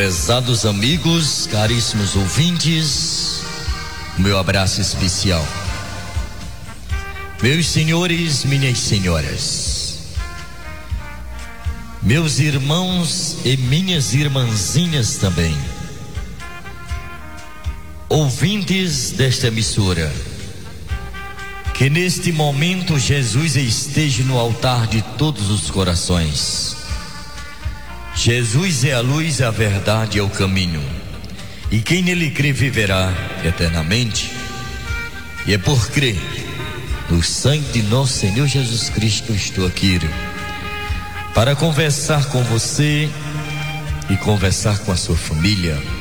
Prezados amigos, caríssimos ouvintes, meu abraço especial. Meus senhores, minhas senhoras, meus irmãos e minhas irmãzinhas também, ouvintes desta emissora, que neste momento Jesus esteja no altar de todos os corações. Jesus é a luz, a verdade e o caminho, e quem nele crê viverá eternamente. E é por crer no sangue de nosso Senhor Jesus Cristo que eu estou aqui para conversar com você e conversar com a sua família.